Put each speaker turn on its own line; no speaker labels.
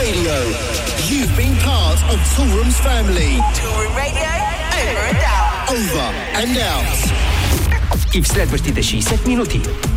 Radio. You've been part of Toolroom's family.
Toolroom Radio, over and out.
Over and out.
И в следващите 60 минути